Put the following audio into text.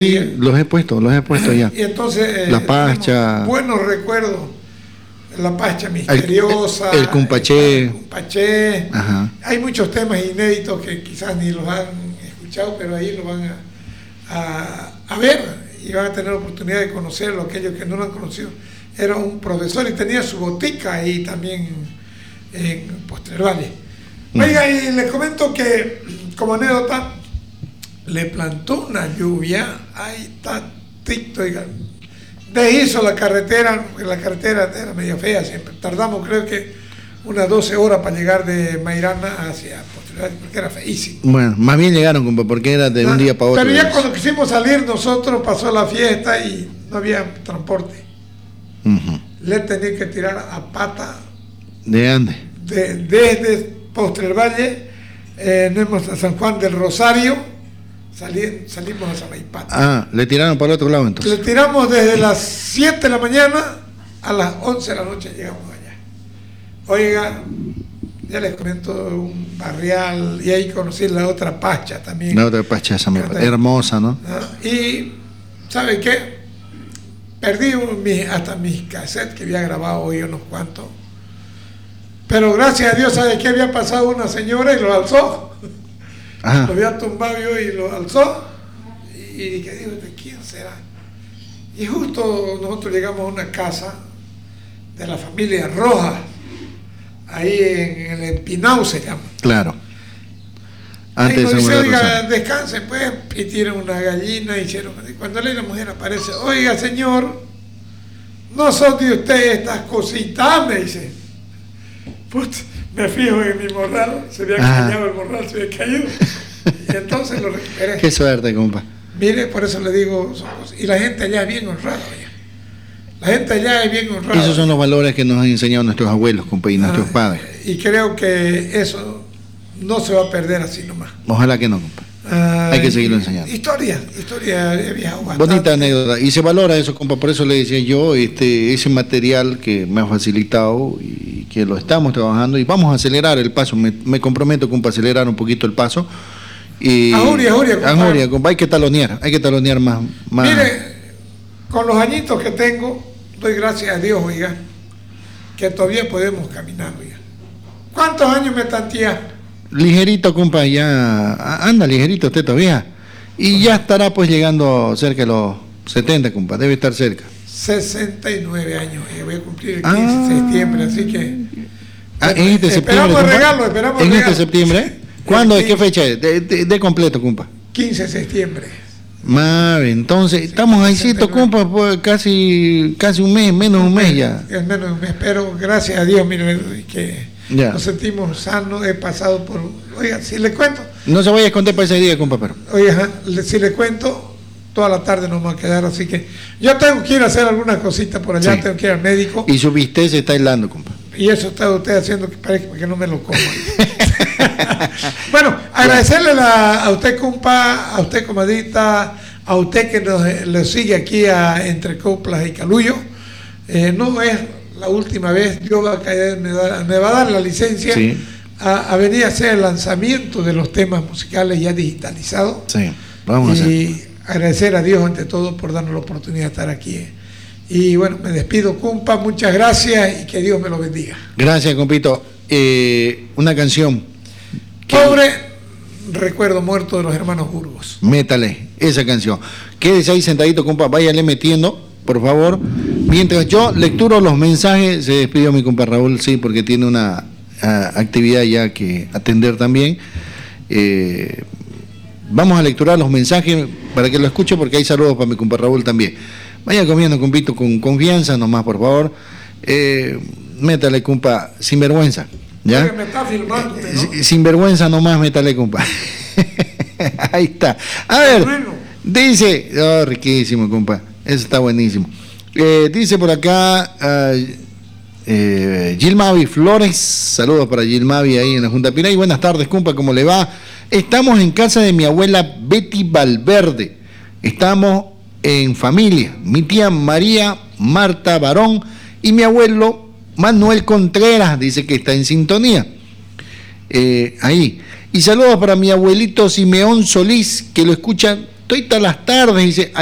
Sí, los he puesto ya. Y entonces la Pacha, buenos recuerdos, la Pacha misteriosa, el Cumpaché. Ajá. Hay muchos temas inéditos que quizás ni los han escuchado, pero ahí lo van a ver y van a tener la oportunidad de conocerlo, aquellos que no lo han conocido. Era un profesor y tenía su botica ahí también en Postrer Valle. Oiga, y les comento que como anécdota, le plantó una lluvia, ahí está Tito, deshizo la carretera, porque la carretera era medio fea siempre. Tardamos creo que unas 12 horas para llegar de Mairana hacia Postrer, porque era feísimo. Bueno, más bien llegaron, compa, porque era de un día para otro. Pero ya cuando quisimos salir nosotros pasó la fiesta y no había transporte. Le tenía que tirar a pata. ¿De dónde? Desde Postrer Valle, a San Juan del Rosario. Salimos a Samaipata. Ah, le tiraron para el otro lado entonces. Le tiramos desde las 7 de la mañana a las 11 de la noche llegamos allá. Oiga, ya les comento un barrial y ahí conocí la otra Pacha también. La otra Pacha, hermosa, ¿no? Y, ¿sabe qué? Perdí hasta mis cassettes que había grabado hoy unos cuantos. Pero gracias a Dios, ¿sabe qué? Había pasado una señora y lo alzó. Ajá. Lo había tumbado yo y lo alzó. Y dije, digo, ¿de quién será? Y justo nosotros llegamos a una casa de la familia Rojas, ahí en el Empinao se llama. Claro. Antes de dice, oiga, descansen pues, y tiran una gallina, hicieron. Y cuando la mujer aparece, oiga señor, no son de usted estas cositas, me dice. Putz, me fijo en mi morral, se había caído el morral, se había caído. Y entonces lo recuperé. Qué suerte, compa. Mire, por eso le digo, y la gente allá es bien honrada. La gente allá es bien honrada. Esos son los valores que nos han enseñado nuestros abuelos, compa, y nuestros padres. Y creo que eso no se va a perder así nomás. Ojalá que no, compa. Hay que seguirlo enseñando. Historia he viajado bastante. Bonita anécdota. Y se valora eso, compa. Por eso le decía yo, ese material que me ha facilitado y que lo estamos trabajando y vamos a acelerar el paso. Me comprometo, compa, a acelerar un poquito el paso. Y Ajuria, compa. Hay que talonear más. Mire, con los añitos que tengo, doy gracias a Dios, oiga, que todavía podemos caminar, oiga. ¿Cuántos años me tantía? Ligerito, compa, ya anda ligerito usted todavía. Y ya estará pues llegando cerca de los 70, compa, debe estar cerca. 69 años, voy a cumplir el 15 de septiembre, así que... en este septiembre, esperamos ¿En este septiembre? ¿Cuándo? ¿De qué fecha es? De completo, compa. 15 de septiembre. Madre, entonces, estamos ahícito, compa, pues casi un mes, menos un mes ya. Es menos de un mes, pero gracias a Dios, mire, que... Ya. Nos sentimos sanos, he pasado por... Oiga, si le cuento... No se vaya a esconder para ese día, compa, pero... Oiga, si le cuento, toda la tarde nos va a quedar, así que... Yo tengo que ir a hacer algunas cositas por allá, tengo que ir al médico. Y su bistec se está helando, compa. Y eso está usted haciendo que parece que no me lo coma. Bueno, agradecerle a usted, compa, a usted, comadita, a usted que le sigue aquí a Entre Coplas y Calullo. No es... la última vez, yo me va a dar la licencia a venir a hacer el lanzamiento de los temas musicales ya digitalizados. Sí, vamos a hacer. Y agradecer a Dios ante todo por darnos la oportunidad de estar aquí. Y bueno, me despido, compa, muchas gracias y que Dios me lo bendiga. Gracias, compito. Una canción. Pobre recuerdo muerto de los hermanos Burgos. Métale esa canción. Quédese ahí sentadito, compa, váyale metiendo, por favor. Mientras yo lecturo los mensajes, se despidió mi compa Raúl, sí, porque tiene una actividad ya que atender también. Vamos a lecturar los mensajes para que lo escuche, porque hay saludos para mi compa Raúl también. Vaya comiendo, compito, con confianza nomás, por favor. Métale, compa, sin vergüenza. ¿Ya? Me está filmando, ¿no? Sin vergüenza nomás, métale, compa. Ahí está. A ver, dice, riquísimo, compa. Eso está buenísimo. Dice por acá Gilmavi Flores, saludos para Gilmavi ahí en la Junta Piray. Buenas tardes, compa, ¿cómo le va? Estamos en casa de mi abuela Betty Valverde. Estamos en familia. Mi tía María Marta Barón y mi abuelo Manuel Contreras, dice que está en sintonía. Ahí. Y saludos para mi abuelito Simeón Solís, que lo escucha estoy todas las tardes, dice,